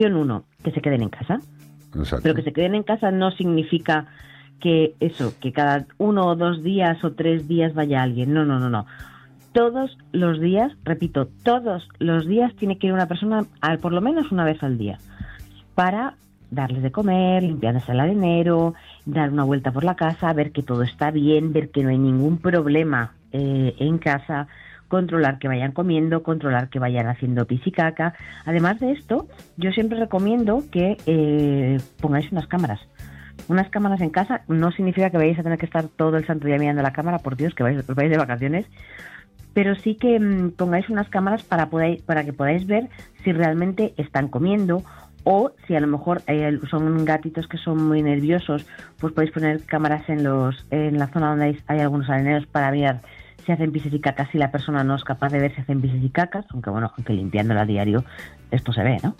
Opción 1, que se queden en casa. Exacto. Pero que se queden en casa no significa que cada 1 o 2 días o 3 días vaya alguien. No. Todos los días, repito, todos los días tiene que ir una persona por lo menos una vez al día para darles de comer, limpiarles el arenero, dar una vuelta por la casa, ver que todo está bien, ver que no hay ningún problema en casa, controlar que vayan comiendo, controlar que vayan haciendo pis y caca. Además de esto, yo siempre recomiendo que pongáis unas cámaras. Unas cámaras en casa no significa que vayáis a tener que estar todo el santo día mirando la cámara, por Dios, que vais de vacaciones, pero sí que pongáis unas cámaras para que podáis ver si realmente están comiendo, o si a lo mejor son gatitos que son muy nerviosos, pues podéis poner cámaras en la zona donde hay algunos areneros para mirar si hacen pises y cacas, si la persona no es capaz de ver si hacen pises y cacas, aunque limpiándola a diario esto se ve, ¿no?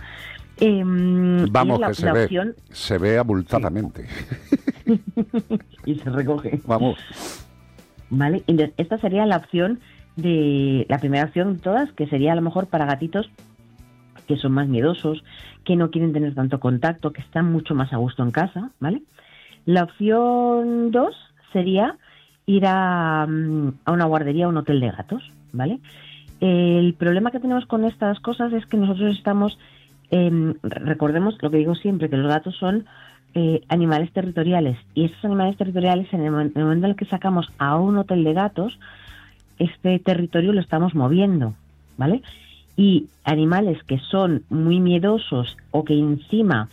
Vamos, que se ve abultadamente. Sí. Y se recoge. Vamos. Vale, entonces esta sería la primera opción de todas, que sería a lo mejor para gatitos que son más miedosos, que no quieren tener tanto contacto, que están mucho más a gusto en casa, ¿vale? La opción 2 sería ir a una guardería o un hotel de gatos, ¿vale? El problema que tenemos con estas cosas es que nosotros estamos, recordemos lo que digo siempre, que los gatos son animales territoriales, y estos animales territoriales, en el momento en el que sacamos a un hotel de gatos, este territorio lo estamos moviendo, ¿vale? Y animales que son muy miedosos o que encima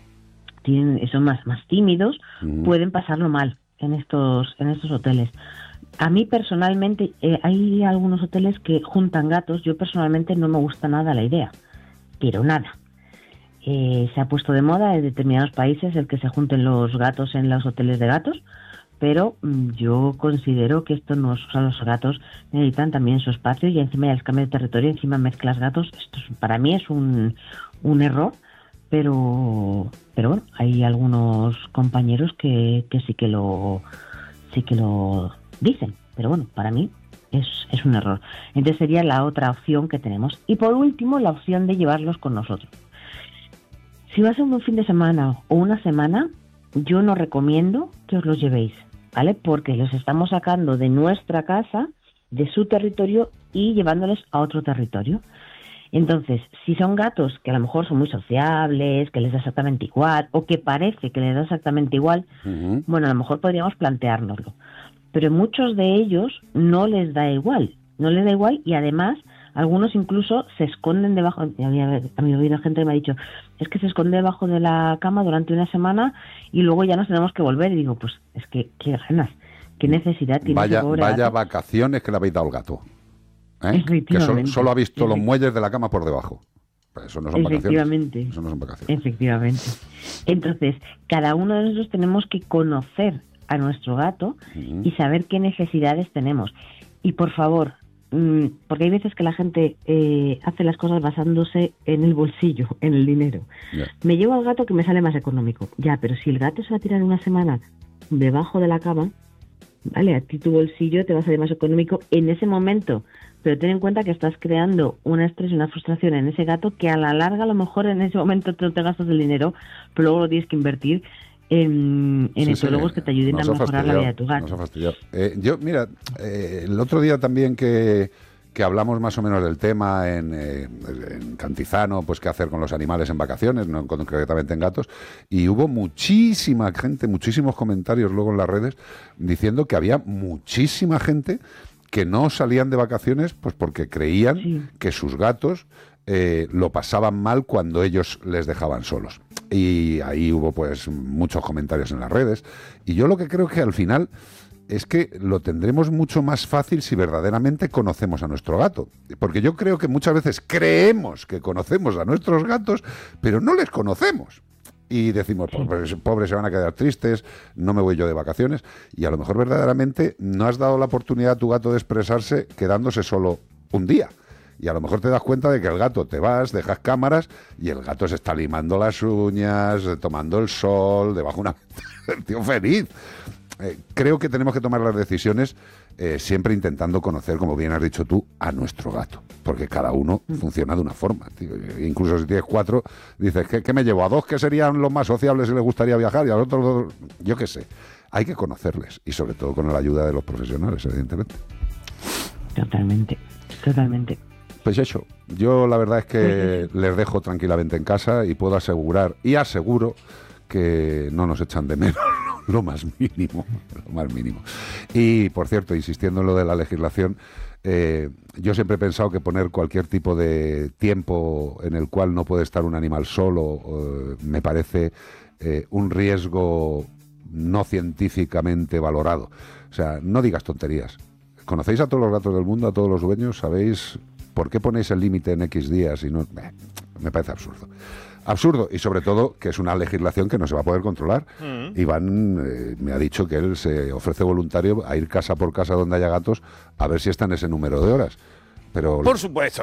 son más tímidos, pueden pasarlo mal en estos hoteles. A mí personalmente hay algunos hoteles que juntan gatos. Yo personalmente no me gusta nada la idea, pero nada. Se ha puesto de moda en determinados países el que se junten los gatos en los hoteles de gatos, pero yo considero que esto no es, o sea, los gatos necesitan también su espacio, y encima ya el cambio de territorio, encima mezclas gatos. Esto para mí es un error, pero bueno, hay algunos compañeros que sí que lo dicen, pero bueno, para mí es un error. Entonces sería la otra opción que tenemos. Y por último, la opción de llevarlos con nosotros. Si va a ser un fin de semana o una semana, yo no recomiendo que os los llevéis, ¿vale? Porque los estamos sacando de nuestra casa, de su territorio, y llevándoles a otro territorio. Entonces, si son gatos que a lo mejor son muy sociables, que les da exactamente igual, o que parece que les da exactamente igual, bueno, a lo mejor podríamos planteárnoslo. Pero muchos de ellos no les da igual, y además algunos incluso se esconden debajo. A mí ha habido gente que me ha dicho, es que se esconde debajo de la cama durante una semana y luego ya nos tenemos que volver. Y digo, pues es que qué ganas, qué necesidad tiene. Vaya vacaciones que le habéis dado al gato, que solo ha visto los muelles de la cama por debajo. Pues eso no son vacaciones. Eso no son vacaciones. Efectivamente. Entonces, cada uno de nosotros tenemos que conocer a nuestro gato y saber qué necesidades tenemos. Y por favor, porque hay veces que la gente hace las cosas basándose en el bolsillo, en el dinero. Yeah. Me llevo al gato que me sale más económico. Ya, pero si el gato se va a tirar una semana debajo de la cama, vale, a ti tu bolsillo te va a salir más económico en ese momento, pero ten en cuenta que estás creando un estrés y una frustración en ese gato que a la larga a lo mejor en ese momento te gastas el dinero, pero luego lo tienes que invertir en etólogos que te ayuden a mejorar la vida de tu gato. Yo, mira, el otro día también que hablamos más o menos del tema en Cantizano, pues qué hacer con los animales en vacaciones, no concretamente en gatos, y hubo muchísima gente, muchísimos comentarios luego en las redes diciendo que había muchísima gente que no salían de vacaciones pues porque creían que sus gatos lo pasaban mal cuando ellos les dejaban solos. Y ahí hubo pues muchos comentarios en las redes, y yo lo que creo que al final es que lo tendremos mucho más fácil si verdaderamente conocemos a nuestro gato, porque yo creo que muchas veces creemos que conocemos a nuestros gatos, pero no les conocemos. Y decimos, pobres se van a quedar tristes, no me voy yo de vacaciones, y a lo mejor verdaderamente no has dado la oportunidad a tu gato de expresarse quedándose solo un día. Y a lo mejor te das cuenta de que el gato te vas, dejas cámaras y el gato se está limando las uñas, tomando el sol, debajo de una... el tío feliz. creo que tenemos que tomar las decisiones siempre intentando conocer, como bien has dicho tú, a nuestro gato, porque cada uno funciona de una forma, tío. Incluso si tienes 4, dices, ¿qué me llevo? ¿A 2 que serían los más sociables y les gustaría viajar? Y a los otros 2, yo qué sé. Hay que conocerles, y sobre todo con la ayuda de los profesionales, evidentemente. Totalmente. Pues eso, yo la verdad es que les dejo tranquilamente en casa y puedo asegurar, y aseguro, que no nos echan de menos lo más mínimo. Y, por cierto, insistiendo en lo de la legislación, yo siempre he pensado que poner cualquier tipo de tiempo en el cual no puede estar un animal solo me parece un riesgo no científicamente valorado. O sea, no digas tonterías. ¿Conocéis a todos los gatos del mundo, a todos los dueños? ¿Sabéis por qué ponéis el límite en X días? Y no, me parece absurdo. Absurdo, y sobre todo que es una legislación que no se va a poder controlar. Iván me ha dicho que él se ofrece voluntario a ir casa por casa donde haya gatos a ver si está en ese número de horas. Pero por supuesto.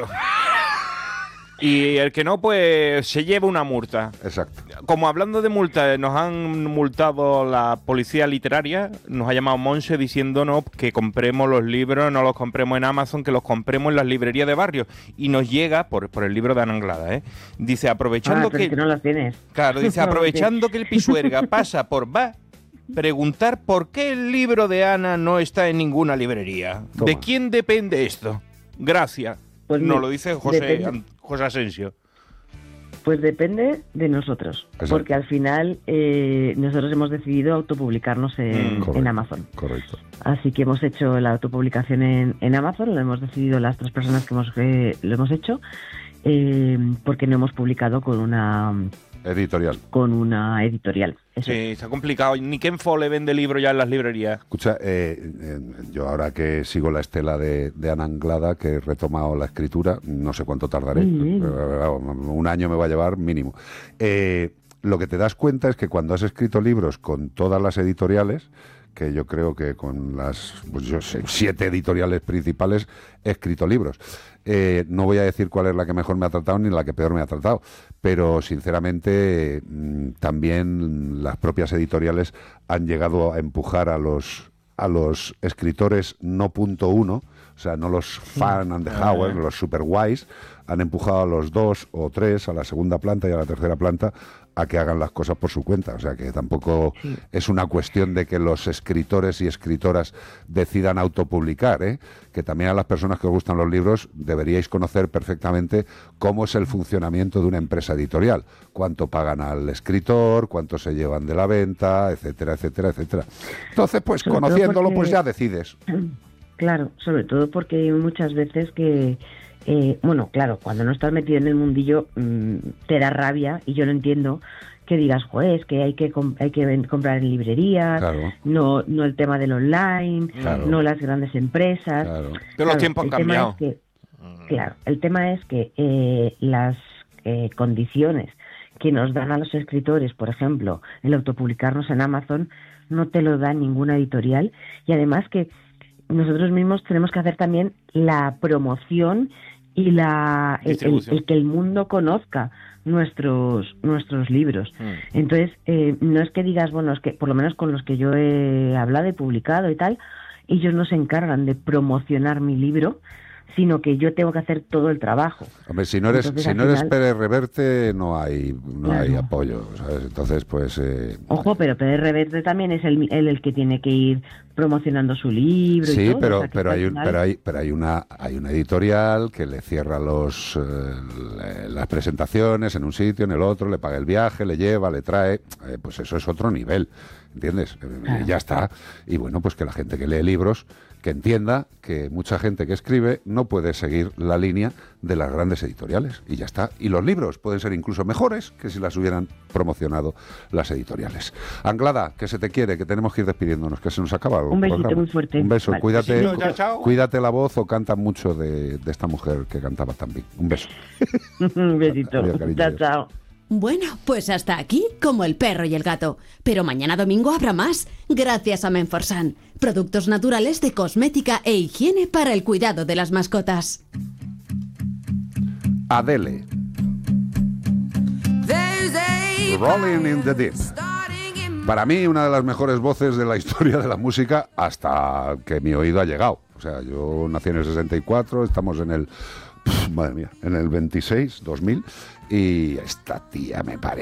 Y el que no, pues se lleva una multa. Exacto. Como hablando de multas, nos han multado la policía literaria, nos ha llamado Monse diciéndonos que compremos los libros, no los compremos en Amazon, que los compremos en las librerías de barrio. Y nos llega, por el libro de Ana Anglada, dice, aprovechando pero es que no los tienes. Claro, dice, aprovechando que el Pisuerga pasa por preguntar por qué el libro de Ana no está en ninguna librería. Toma. ¿De quién depende esto? Gracias. Pues nos lo dice José Asensio. Pues depende de nosotros, Exacto. porque al final nosotros hemos decidido autopublicarnos en Amazon. Correcto. Así que hemos hecho la autopublicación en Amazon, lo hemos decidido las 3 personas que lo hemos hecho, porque no hemos publicado con una Editorial. Eso. Sí, está complicado. Ni Ken Follett vende libros ya en las librerías. Escucha, yo ahora que sigo la estela de Ana Anglada, que he retomado la escritura, no sé cuánto tardaré, pero, un año me va a llevar mínimo. Lo que te das cuenta es que cuando has escrito libros con todas las editoriales, que yo creo que con las 7 editoriales principales he escrito libros. No voy a decir cuál es la que mejor me ha tratado ni la que peor me ha tratado, pero sinceramente también las propias editoriales han llegado a empujar a los escritores no .1, o sea, no los fan and the hours, los super guays, han empujado a los 2 o 3 a la segunda planta y a la tercera planta a que hagan las cosas por su cuenta. O sea, que tampoco es una cuestión de que los escritores y escritoras decidan autopublicar, que también a las personas que os gustan los libros deberíais conocer perfectamente cómo es el funcionamiento de una empresa editorial, cuánto pagan al escritor, cuánto se llevan de la venta, etcétera, etcétera, etcétera. Entonces, pues sobre conociéndolo, pues ya decides. Claro, sobre todo porque hay muchas veces que claro, cuando no estás metido en el mundillo te da rabia, y yo lo entiendo, que digas, joder, es que hay que comprar en librerías, claro. no el tema del online, claro. no las grandes empresas. Claro. Pero los tiempos han cambiado. Claro, el tema es que las condiciones que nos dan a los escritores, por ejemplo, el autopublicarnos en Amazon, no te lo da ninguna editorial, y además que nosotros mismos tenemos que hacer también la promoción y el que el mundo conozca nuestros libros. Entonces, no es que digas, bueno, es que por lo menos con los que yo he hablado y publicado y tal, ellos no se encargan de promocionar mi libro, sino que yo tengo que hacer todo el trabajo. Hombre, si no eres Pérez Reverte, no hay apoyo, ¿sabes? Entonces, pues... Ojo, pero Pérez Reverte también es el que tiene que ir promocionando su libro. Sí, y todo, pero, o sea, pero hay una editorial que le cierra las presentaciones en un sitio, en el otro, le paga el viaje, le lleva, le trae, pues eso es otro nivel, ¿entiendes? Claro. Ya está. Y bueno, pues que la gente que lee libros, que entienda que mucha gente que escribe no puede seguir la línea de las grandes editoriales, y ya está. Y los libros pueden ser incluso mejores que si las hubieran promocionado las editoriales. Anglada, que se te quiere, que tenemos que ir despidiéndonos, que se nos acaba el Un besito programa. muy fuerte. Un beso, Vale. cuídate, Chao. cuídate la voz, o canta mucho de esta mujer que cantaba tan bien. Un beso. Un besito. Adiós, cariño, Chao, adiós. chao. Bueno, pues hasta aquí, como el perro y el gato. Pero mañana domingo habrá más, gracias a Menforsan. Productos naturales de cosmética e higiene para el cuidado de las mascotas. Adele. Rolling in the Deep. Para mí, una de las mejores voces de la historia de la música hasta que mi oído ha llegado. O sea, yo nací en el 64, estamos en el... madre mía, en el 26, 2000, y esta tía me parece